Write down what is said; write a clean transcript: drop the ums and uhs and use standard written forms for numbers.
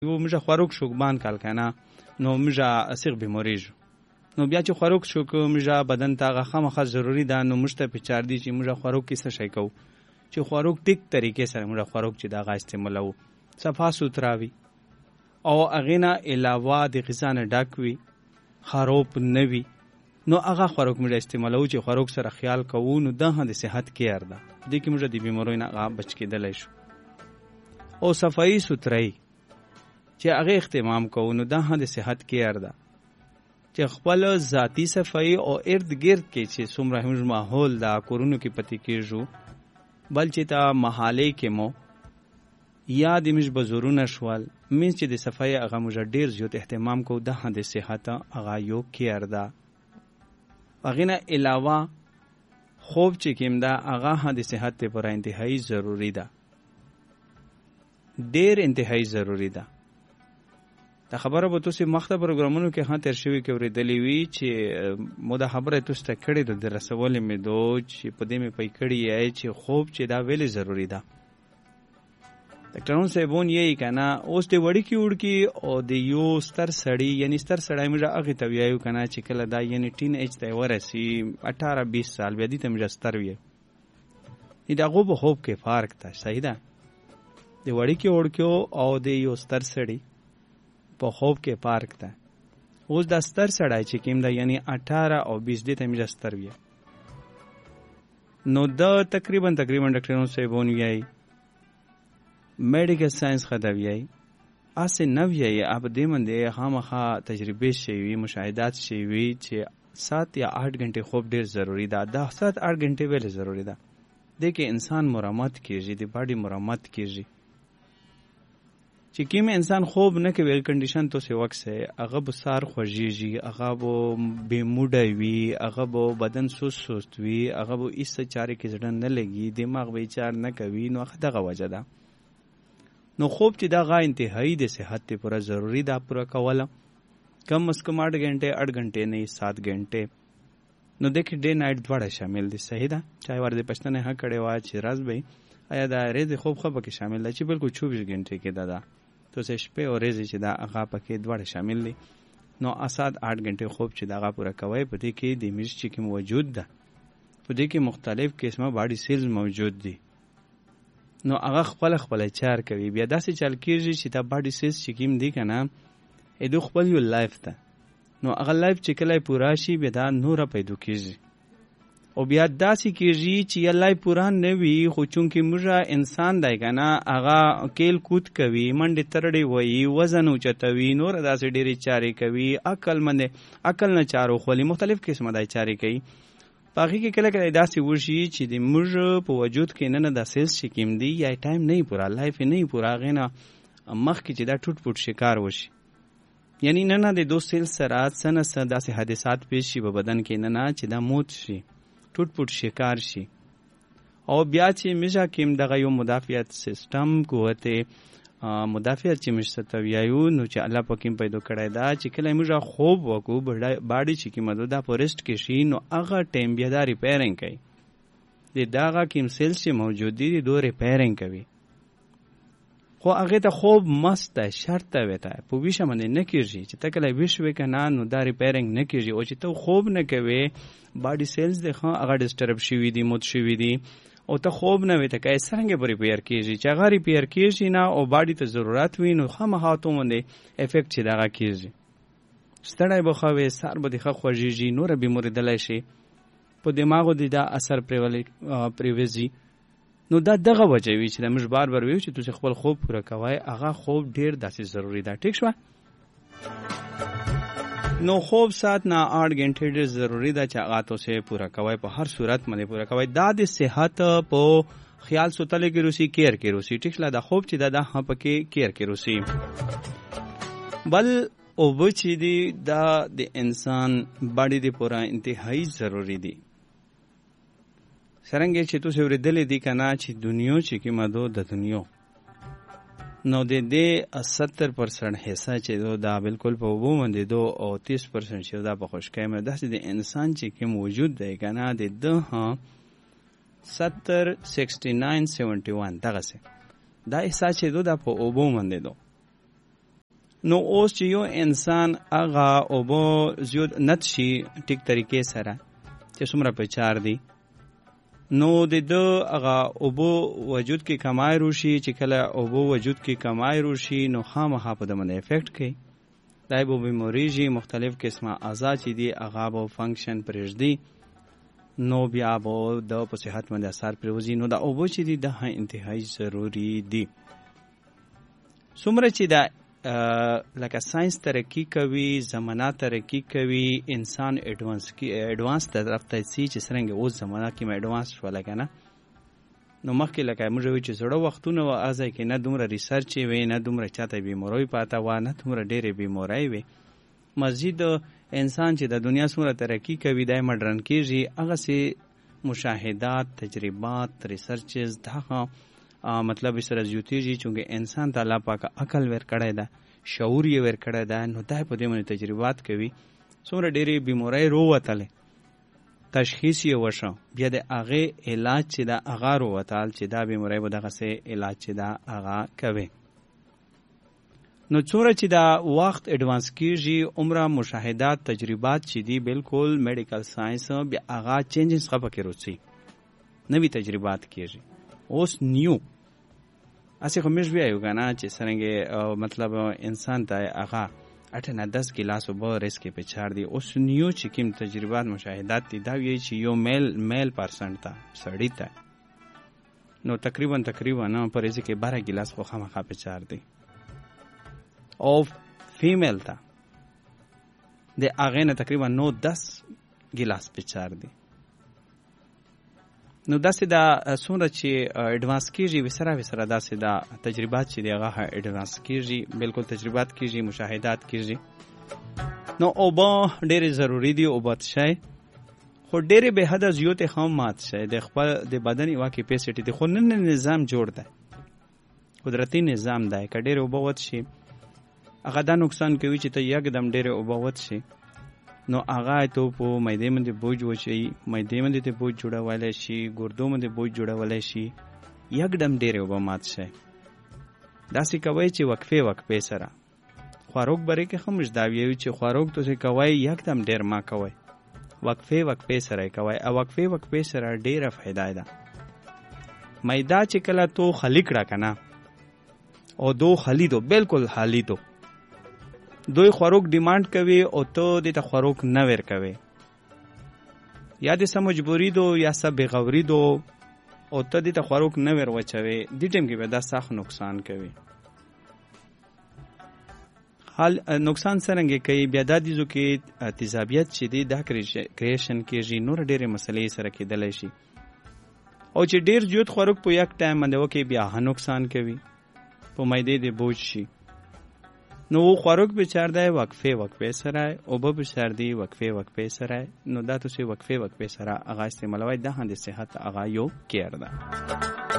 و موږ خوراک شو بان کال کنه نو موږ اسیغ بیماریجو نو بیا چې خوراک شو کو موږ بدن ته هغه خامخا ضروری ده نو موږ ته پچار دي چې موږ خوراک کیسه شي کو چې خوراک ټیک طریقې سره موږ خوراک چې دا غا استعمالو صفا سوترا وي او اغینا علاوه د غذا نه ډک وي خراب نه وي نو هغه خوراک موږ استعمالو چې خوراک سره خیال کوو نو ده د صحت کېر ده دې کې موږ د بیماریو نه بچ کېدلی شو او صفائی سوترای چې هغه اهتمام کوو نو ده د صحت کېر ده چې خپل ذاتی صفائی او ارد گرد کې چې څومره موږ ماحول دا کورونو کې پتی کېږو بل چې تا محاله کې مو یا د موږ بزرونه شوال مینځ چې د صفائی هغه موږ ډیر زیات اهتمام کوو ده د صحت هغه یو کېر ده هغه نه علاوه خوب چې کوم ده هغه د صحت لپاره انتهایی ضروری ده ډیر انتهایی ضروری ده دا خبره به تاسو مخته پروګرامونو کې ها تر شوی کې ورېدلې وی چې مو دا خبره تاسو ته کړې د رسول مې دو چې په دې مې پې کړې یې چې خوب چې دا ویلې ضروری ده ډاکټرون صاحبون یې کنه اوس دې وړي کې وړ کې او د یو ستر سړی یعنی ستر سړی مې هغه ته ویایو کنه چې کله دا یعنی ټین ایج ته ورسی 18-20 سال بیا دې ته مې ستر وی دا غو په خوب کې فرق ده صحیح ده د وړي کې وړ کې او د یو ستر سړی په خوب کې فرق ده اوس د ستر سړی چې کیم ده یعنی 18 او 20 دې ته مې ستر وی نو دا تقریبا ډاکټرون صاحبون یې میډیکل ساينس خدویای اسه نویای اب دې منده خامخا تجربه شوی مشاهدات شوی چې 7 یا 8 غنټه خوب ډیر ضروری ده 7-8 غنټه ویل ضروری ده د کې انسان مرمت کیږي د باډي مرمت کیږي چې کیم انسان خوب نه کوي کنډیشن تو سی وخت سه هغه بسار خوږیږي هغه بو بے موډه وي هغه بو بدن سست وي هغه بو ایست چاره کې ځړن نه لګي دماغ به چار نه کوي نو هغه دغه وجه ده نو خوب چې دا غا انتهایی د صحت لپاره ضروری ده پورا کوله کم از کم 8 غنټه نه 7 غنټه نو دغه ډے نایټ دواړه شامل دي صحیح ده چای ورده پښتنه ها کړي وا چې راز به آیا دا ریز خوب کې شامل ده چې بالکل 24 غنټه کې ده تو سه شپه او ریز چې دا هغه پکې دواړه شامل دي نو 7-8 غنټه خوب چې دا هغه پورا کوي په دې کې د میش چې موجود ده په دې کې مختلف قسمه باډي سیلز موجود دي نو هغه خپل چار کوي بیا داسې چل کېږي چې دا باډي سیلز چې کیم دي کنه اې دو خپل یو لایف ته نو هغه لایف چې کله پورا شي بیا دا نور پیدا کېږي او بیا داسې کېږي چې یا لایف پورا نه وي خو چونکې موږ انسان دی کنه هغه کېل کود کوي منډه ترړې وایي وزن اوچتوي نور داسې ډېری چارې کوي عقل نه چارو خولي مختلف قسمه دای چارې کوي باقي کې کله داسې وشي چې د موږ په وجود کې نه د سیلز چې کیم دی یا ټایم نه پورا لایف نه پورا غینا مخ کې چې دا ټوټ پټ شکار وشي یعنی نه د دو سیلز سره سنه داسې حادثات پیښ شي په بدن کې نه چې دا موت شي ټوټ پټ شکار شي او بیا چې میجا کیم دغه یو مدافعت سیستم قوته مدافعت چې مشتویایو نو چې الله پاکیم پیدا کړی دا چې کله موږ خوب وکړو باډي چې کیمه دا فورست کې شي نو هغه ټیم بیا دا ریپیرینګ کوي د داغه کیم سیلز چې موجود دي دوه ریپیرینګ کوي خو هغه ته خوب مست شرط وته په ویشه باندې نه کیږي چې تکله ویش وکنه نو دا ریپیرینګ نه کیږي او چې ته خوب نه کوي باډي سیلز د هغه ډیسټرب شوی دي موت شوی دي او ته خوب نه وي ته کای څنګه به ریپیر کیږي چې هغه ریپیر کیږي نه او باډي ته ضرورت وي نو خامخا ته باندې افیکټ چې دغه کیږي ستړی بخوي سر به د خوږیږي نور بیماری دلای شي په دماغو د دا اثر پریوزي نو دا دغه وجه وی چې د موږ بار ویو چې تاسو خپل خوب پوره کوی هغه خوب ډیر داسې ضروری ده ټیک شو نو خوب 7 نه 8 غنټې ډیر ضروری ده چې هغه تاسو پوره کوی په هر صورت باندې پوره کوی دا د صحت په خیال سوتل کې روسی کیر کې روسی ټیک لا د خوب چې دا پکې کیر کې روسی بل او بچی دی دا د انسان باډي دی پوره انتهایی ضروری دی سرنګې چې تاسو ورېدلې دي کنه چې دنیا چې کې مدو د دنیا نو د دې 70% حصہ چې دا بالکل په وبو باندې دو او 30% چې دا په خوشکای مې داسې د انسان چې کې موجود دی کنه د 70 69 71 دغه څه دا حصہ چې دا په وبو باندې دو نو اوس چې یو انسان هغه اوبه زیات نت شي ټیک طریقې سره چې څومره په چار دی نو د هغه اوبه وجود کې کمای روشي چې کله اوبه وجود کې کمای روشي نو خامخا په دمنه افیکټ کوي دای به بیماریږي مختلف قسمه اعضا چې دی هغه به فنکشن پرېږدي نو بیا به د په صحت باندې اثر پرېوځي نو د اوبه چې دی د انتهایی ضروري دي څومره چې دا لکه ساينس ترقی کوي زمانہ ترقی کوي انسان ایڈوانس طرف ته سي چې څنګه اوس زمانہ کې ایڈوانس شو لکه نه نو مخکې لکه موږ وی چې زړه وختونه و ازای کې نه دومره ریسرچ وي نه دومره چاته بیماری پاته و نه دومره ډېرې بیماری وي مزید انسان چې د دنیا څومره ترقی کوي دای مډرن کېږي هغه سي مشاهدات تجربات ریسرچز دغه مطلب سره زیاتېږي چې انسان ته الله پاک عقل ورکړی ده شعور یې ورکړی ده نو دای په دې باندې تجربات کوي څومره ډېرې بیماری رووتلې تشخیص یې وشو بیا د هغې علاج چې دا هغه رووتل چې دا بیماری به دغسې علاج چې دا هغه کوي نو څومره چې دا وخت ایڈوانس کېږي عمره مشاهدات تجربات چې دي بالکل میډیکل ساينس بیا هغه چینجز ښه پکې روڅي نوي تجربات کېږي اوس نیو اسی خو موږ وایو که نه چې څرنګه مطلب انسان ته هغه 8-10 ګیلاس اوبه ریس کې په چار دي اوس نیو چې کوم تجربات مشاهدات دي دا وایي چې یو میل پرسنټ ته سړی ته نو تقریبا په ریس کې 12 ګیلاس خو خامخا په چار دي او فیمیل ته د هغې نه تقریبا 9-10 ګیلاس په چار دي نو داسې دا څومره چې ایډوانس کېږي وسره داسې دا تجربات چې دی هغه ایډوانس کېږي بالکل تجربات کېږي مشاهدات کېږي نو اوبه ډېرې ضروري دي اوبه څښئ خو ډېرې بې حده زیاتې هم مات شئ د خپل د بدن یوه کیپیسټي دی خو نن نظام جوړ دی قدرتي نظام دی که ډېرې اوبه وڅښي هغه دا نقصان کوي چې ته یکدم ډېرې اوبه وڅښي نو هغه ته په معدې باندې بوج وچی معدې باندې ته بوج جوړولای شي ګردو باندې بوج جوړولای شي یکدم ډېرې اوبه مات شي داسې کوي چې وقفه سره خواروک بری کې هم دا ویو چې خواروک تاسو کوي یکدم ډېر ما کوي وقفه سره کوي او وقفه سره ډېره فائدہ ده میدا چې کله تو خلی کړه کنه او دو خلی دو بالکل خالی دو دوی خوراک ډیماند کوي او ته د ته خوراک نه ور کوي یا د سم مجبوری دو یا سب بغوری دو او ته د ته خوراک نه ور وچوي د ټیم کې به دا سخت نقصان کوي حال نقصان څنګه کوي بیا د دې کې تیزابیت چې دی دا کریشن کېږي نور ډېرې مسلې سره کېدلی شي او چې ډېر زیات خوراک په یک ټایم باندې وکړي بیا نقصان کوي په معدې د بوج شي نو خوراک به چار دی وقفه سره او به چار دی وقفه سره نو دا تاسو وقفه سره هغه استعمالوي د هند صحت هغه یو کېر ده